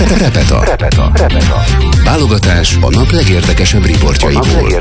Repeta. Válogatás a nap legérdekesebb riportjaiból.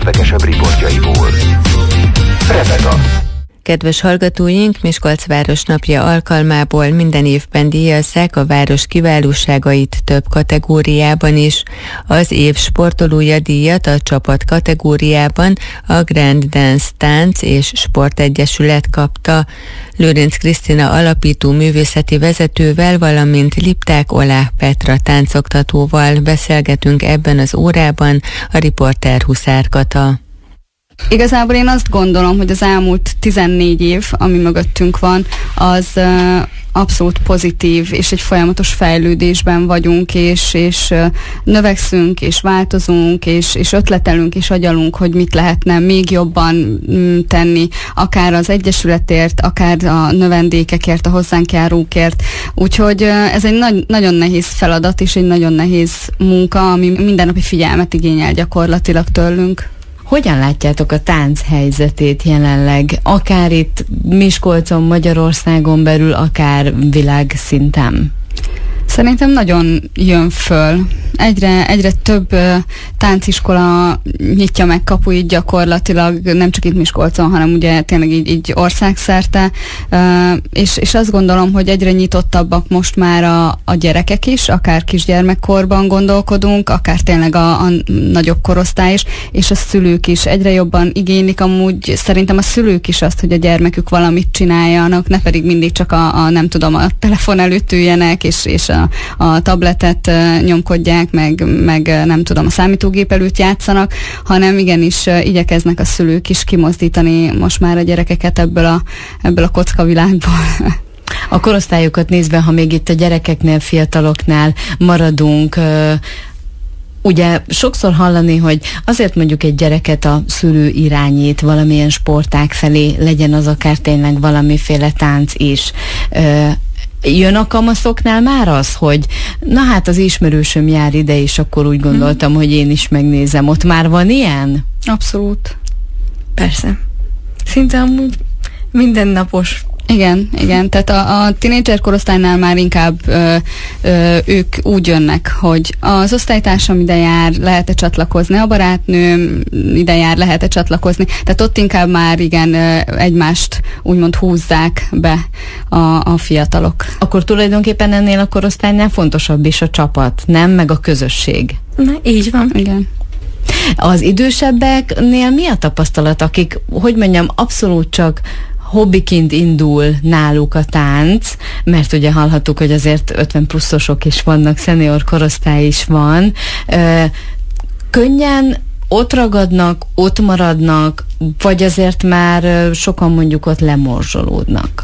Repeta. Kedves hallgatóink, Miskolc városnapja alkalmából minden évben díjazzák a város kiválóságait több kategóriában is. Az év sportolója díjat a csapat kategóriában a Grand Dance Tánc és Sportegyesület kapta. Lőrinc Krisztina alapító művészeti vezetővel, valamint Lipták Olá Petra táncoktatóval beszélgetünk ebben az órában, a riporter Huszár Kata. Igazából én azt gondolom, hogy az elmúlt 14 év, ami mögöttünk van, az abszolút pozitív, és egy folyamatos fejlődésben vagyunk, és növekszünk, és változunk, és ötletelünk, és agyalunk, hogy mit lehetne még jobban tenni, akár az Egyesületért, akár a növendékekért, a hozzánk járókért. Úgyhogy ez egy nagyon nehéz feladat, és egy nagyon nehéz munka, ami mindennapi figyelmet igényel gyakorlatilag tőlünk. Hogyan látjátok a tánc helyzetét jelenleg, akár itt Miskolcon, Magyarországon belül, akár világszinten? Szerintem nagyon jön föl. Egyre több tánciskola nyitja meg kapuit gyakorlatilag, nem csak itt Miskolcon, hanem ugye tényleg így országszerte, és azt gondolom, hogy egyre nyitottabbak most már a gyerekek is, akár kisgyermekkorban gondolkodunk, akár tényleg a nagyobb korosztály is, és a szülők is egyre jobban igénylik amúgy, szerintem a szülők is azt, hogy a gyermekük valamit csináljanak, ne pedig mindig csak a telefon előtt üljenek, és a tabletet nyomkodják, meg nem tudom, a számítógép előtt játszanak, hanem igenis igyekeznek a szülők is kimozdítani most már a gyerekeket ebből a kockavilágból. A korosztályokat nézve, ha még itt a gyerekeknél, fiataloknál maradunk, ugye sokszor hallani, hogy azért mondjuk egy gyereket a szülő irányít valamilyen sportág felé, legyen az akár tényleg valamiféle tánc is. Jön a kamaszoknál már az, hogy na hát az ismerősöm jár ide, és akkor úgy gondoltam, hogy én is megnézem. Ott már van ilyen? Abszolút. Persze. Szinte amúgy mindennapos. Igen. Tehát a tínédzser korosztálynál már inkább ők úgy jönnek, hogy az osztálytársam ide jár, lehet-e csatlakozni, a barátnőm ide jár, lehet-e csatlakozni. Tehát ott inkább már igen egymást úgymond húzzák be a fiatalok. Akkor tulajdonképpen ennél a korosztálynál fontosabb is a csapat, nem? Meg a közösség. Na, így van. Igen. Az idősebbeknél mi a tapasztalat, akik, hogy mondjam, abszolút csak hobbiként indul náluk a tánc, mert ugye hallhattuk, hogy azért 50 pluszosok is vannak, szenior korosztály is van. Könnyen ott ragadnak, ott maradnak, vagy azért már sokan mondjuk ott lemorzsolódnak?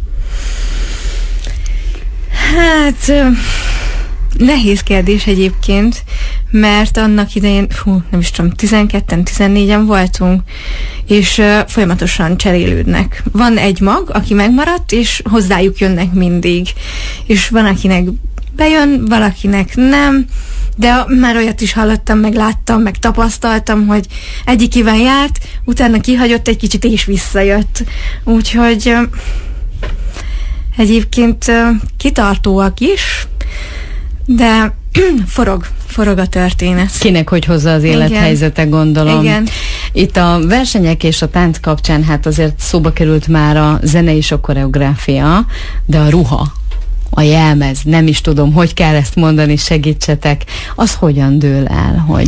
Hát nehéz kérdés egyébként, mert annak idején, nem is tudom, 12-14-en voltunk, és folyamatosan cserélődnek. Van egy mag, aki megmaradt, és hozzájuk jönnek mindig. És van, akinek bejön, valakinek nem, de már olyat is hallottam, meg láttam, meg tapasztaltam, hogy egyik éven járt, utána kihagyott egy kicsit, és visszajött. Úgyhogy egyébként kitartóak is, de forog a történet. Kinek hogy hozza az élethelyzete, gondolom. Igen. Itt a versenyek és a tánc kapcsán hát azért szóba került már a zene és a koreográfia, de a ruha, a jelmez, nem is tudom, hogy kell ezt mondani, segítsetek, az hogyan dől el, hogy